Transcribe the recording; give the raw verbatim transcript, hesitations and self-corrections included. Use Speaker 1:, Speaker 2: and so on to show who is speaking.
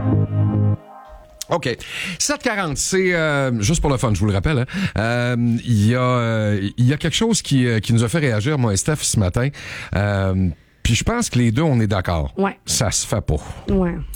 Speaker 1: OK. sept quarante, c'est euh, juste pour le fun, je vous le rappelle. Hein. Euh, Il y a euh, il y a quelque chose qui euh, qui nous a fait réagir, moi et Steph, ce matin. Euh, puis je pense que les deux, on est d'accord.
Speaker 2: Ouais.
Speaker 1: Ça se fait pas.
Speaker 2: Ouais.